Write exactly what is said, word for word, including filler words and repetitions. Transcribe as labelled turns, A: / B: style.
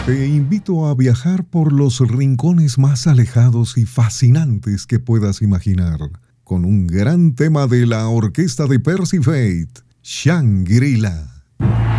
A: Te invito a viajar por los rincones más alejados y fascinantes que puedas imaginar, con un gran tema de la orquesta de Percy Faith, Shangri-La.